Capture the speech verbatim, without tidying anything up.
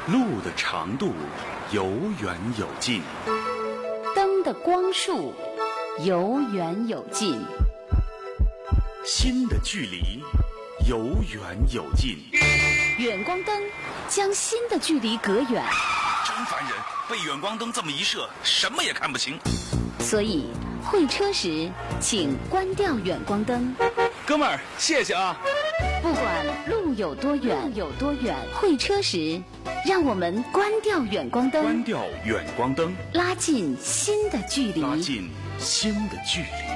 路的长度有远有近， 灯的光束有远有近， 心的距离有远有近。 远光灯将心的距离隔远， 真烦人，被远光灯这么一射，什么也看不清。 所以会车时请关掉远光灯。 哥们儿，谢谢啊。 不管路有多远有多远，会车时让我们关掉远光灯， 关掉远光灯， 拉近心的距离， 拉近心的距离。